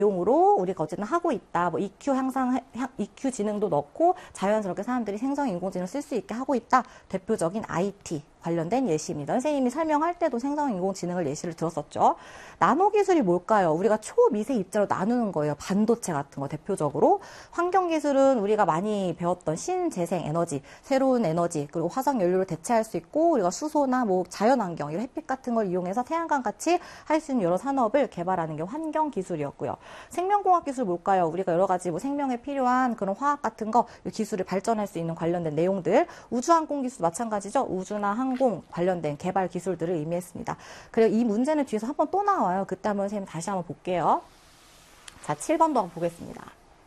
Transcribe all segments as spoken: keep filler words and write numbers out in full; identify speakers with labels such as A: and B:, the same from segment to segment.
A: 내용으로 우리가 어쨌든 하고 있다. 뭐 이큐 향상, 이큐 지능도 넣고 자연스럽게 사람들이 생성 인공지능을 쓸 수 있게 하고 있다. 대표적인 아이티 관련된 예시입니다. 선생님이 설명할 때도 생성 인공지능을 예시를 들었었죠. 나노 기술이 뭘까요? 우리가 초미세 입자로 나누는 거예요. 반도체 같은 거 대표적으로. 환경 기술은 우리가 많이 배웠던 신재생 에너지, 새로운 에너지, 그리고 화석 연료를 대체할 수 있고 우리가 수소나 뭐 자연환경, 이런 햇빛 같은 걸 이용해서 태양광 같이 할 수 있는 여러 산업을 개발하는 게 환경 기술이었고요. 생명공학 기술 뭘까요? 우리가 여러 가지 뭐 생명에 필요한 그런 화학 같은 거 기술을 발전할 수 있는 관련된 내용들. 우주항공 기술 마찬가지죠. 우주나 항공 관련된 개발 기술들을 의미했습니다. 그리고 이 문제는 뒤에서 한번 또 나와요. 그때 한번 선생님 다시 한번 볼게요. 자, 칠 번도 한번 보겠습니다.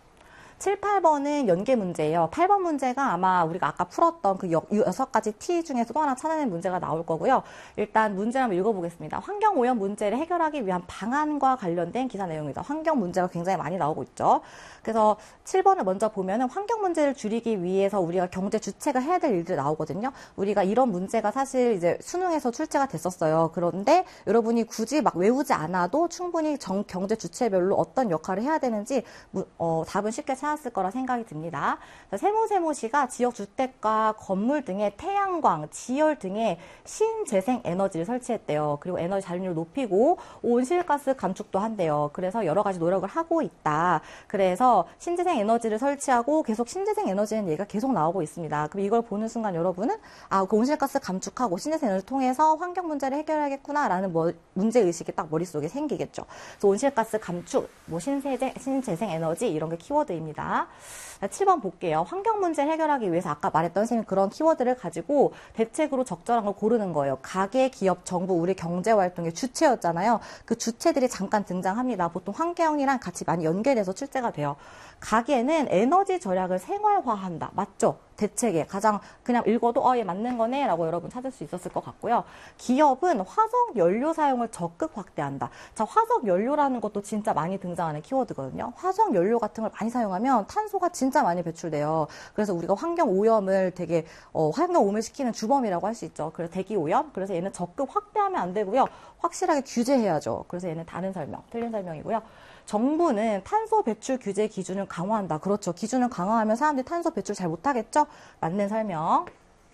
A: 칠, 팔 번은 연계 문제예요. 팔 번 문제가 아마 우리가 아까 풀었던 그 여섯 가지 T 중에서 또 하나 찾아낸 문제가 나올 거고요. 일단 문제를 한번 읽어보겠습니다. 환경오염 문제를 해결하기 위한 방안과 관련된 기사 내용입니다. 환경 문제가 굉장히 많이 나오고 있죠. 그래서 칠 번을 먼저 보면은 환경 문제를 줄이기 위해서 우리가 경제 주체가 해야 될 일들이 나오거든요. 우리가 이런 문제가 사실 이제 수능에서 출제가 됐었어요. 그런데 여러분이 굳이 막 외우지 않아도 충분히 정, 경제 주체별로 어떤 역할을 해야 되는지 어, 답은 쉽게 찾았을 거라 생각이 듭니다. 세무세무시가 지역주택과 건물 등의 태양광, 지열 등의 신재생 에너지를 설치했대요. 그리고 에너지 잔류를 높이고 온실가스 감축도 한대요. 그래서 여러 가지 노력을 하고 있다. 그래서 신재생 에너지를 설치하고 계속 신재생 에너지는 얘기가 계속 나오고 있습니다. 그럼 이걸 보는 순간 여러분은 아, 그 온실가스 감축하고 신재생 에너지를 통해서 환경 문제를 해결해야겠구나라는 뭐 문제의식이 딱 머릿속에 생기겠죠. 그래서 온실가스 감축, 뭐 신재생, 신재생 에너지 이런 게 키워드입니다. 칠 번 볼게요. 환경 문제를 해결하기 위해서 아까 말했던 선생님이 그런 키워드를 가지고 대책으로 적절한 걸 고르는 거예요. 가계, 기업, 정부, 우리 경제활동의 주체였잖아요. 그 주체들이 잠깐 등장합니다. 보통 환경이랑 같이 많이 연계돼서 출제가 돼요. 가계는 에너지 절약을 생활화한다. 맞죠? 대책에 가장 그냥 읽어도 어, 예, 맞는 거네 라고 여러분 찾을 수 있었을 것 같고요. 기업은 화석 연료 사용을 적극 확대한다. 자, 화석 연료라는 것도 진짜 많이 등장하는 키워드거든요. 화석 연료 같은 걸 많이 사용하면 탄소가 진짜 많이 배출돼요. 그래서 우리가 환경 오염을 되게 어, 환경 오염을 시키는 주범이라고 할 수 있죠. 그래서 대기 오염. 그래서 얘는 적극 확대하면 안 되고요. 확실하게 규제해야죠. 그래서 얘는 다른 설명, 틀린 설명이고요. 정부는 탄소 배출 규제 기준을 강화한다. 그렇죠. 기준을 강화하면 사람들이 탄소 배출 잘 못하겠죠? 맞는 설명.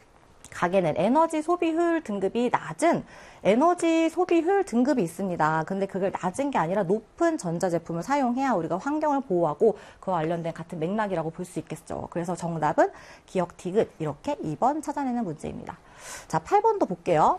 A: 가계는 에너지 소비 효율 등급이 낮은 에너지 소비 효율 등급이 있습니다. 근데 그걸 낮은 게 아니라 높은 전자제품을 사용해야 우리가 환경을 보호하고 그와 관련된 같은 맥락이라고 볼 수 있겠죠. 그래서 정답은 기억 디귿 이렇게 이 번 찾아내는 문제입니다. 자, 팔 번도 볼게요.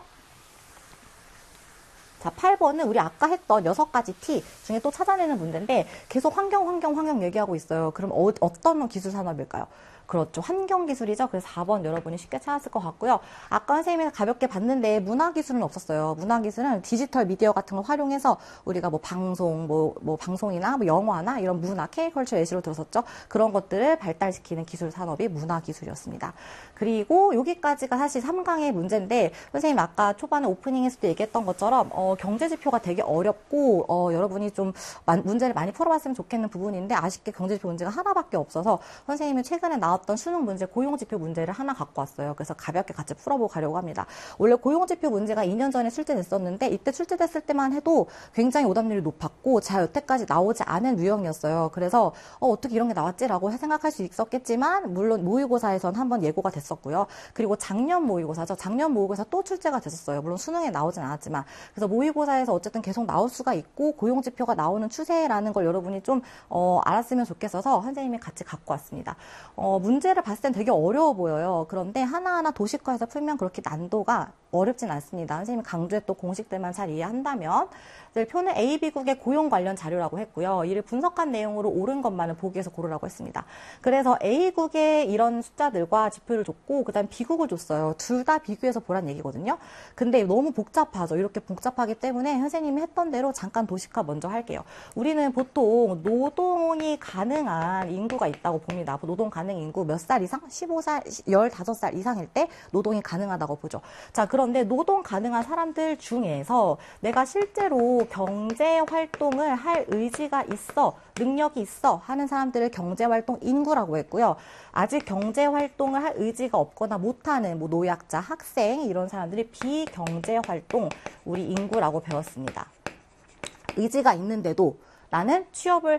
A: 자, 팔 번은 우리 아까 했던 여섯 가지 T 중에 또 찾아내는 문제인데 계속 환경, 환경, 환경 얘기하고 있어요. 그럼 어, 어떤 기술 산업일까요? 그렇죠. 환경기술이죠. 그래서 사 번 여러분이 쉽게 찾았을 것 같고요. 아까 선생님이 가볍게 봤는데 문화기술은 없었어요. 문화기술은 디지털 미디어 같은 걸 활용해서 우리가 뭐 방송, 뭐, 뭐 방송이나 뭐 영화나 이런 문화, K컬처 예시로 들었었죠. 그런 것들을 발달시키는 기술 산업이 문화기술이었습니다. 그리고 여기까지가 사실 삼 강의 문제인데 선생님 아까 초반에 오프닝에서도 얘기했던 것처럼 어, 경제지표가 되게 어렵고 어, 여러분이 좀 문제를 많이 풀어봤으면 좋겠는 부분인데 아쉽게 경제지표 문제가 하나밖에 없어서 선생님이 최근에 나왔던 수능 문제 고용지표 문제를 하나 갖고 왔어요. 그래서 가볍게 같이 풀어보고 가려고 합니다. 원래 고용지표 문제가 이 년 전에 출제됐었는데 이때 출제됐을 때만 해도 굉장히 오답률이 높았고 잘 여태까지 나오지 않은 유형이었어요. 그래서 어, 어떻게 이런 게 나왔지라고 생각할 수 있었겠지만 물론 모의고사에선 한번 예고가 됐었고요. 그리고 작년 모의고사죠. 작년 모의고사 또 출제가 됐었어요. 물론 수능에 나오진 않았지만 그래서 모의고사에서 어쨌든 계속 나올 수가 있고 고용지표가 나오는 추세라는 걸 여러분이 좀 어, 알았으면 좋겠어서 선생님이 같이 갖고 왔습니다. 어, 문제를 봤을 땐 되게 어려워 보여요. 그런데 하나하나 도식화해서 풀면 그렇게 난도가 어렵진 않습니다. 선생님이 강조했던 공식들만 잘 이해한다면 표는 A, B국의 고용 관련 자료라고 했고요. 이를 분석한 내용으로 옳은 것만을 보기에서 고르라고 했습니다. 그래서 A국의 이런 숫자들과 지표를 줬고 그 다음 B국을 줬어요. 둘 다 비교해서 보란 얘기거든요. 근데 너무 복잡하죠. 이렇게 복잡하기 때문에 선생님이 했던 대로 잠깐 도식화 먼저 할게요. 우리는 보통 노동이 가능한 인구가 있다고 봅니다. 노동 가능 인구 몇 살 이상? 십오 살, 열다섯 살 이상일 때 노동이 가능하다고 보죠. 자, 그런데 노동 가능한 사람들 중에서 내가 실제로 경제 활동을 할 의지가 있어, 능력이 있어 하는 사람들을 경제 활동 인구라고 했고요. 아직 경제 활동을 할 의지가 없거나 못하는 뭐 노약자, 학생 이런 사람들이 비경제 활동 우리 인구라고 배웠습니다. 의지가 있는데도 나는 취업을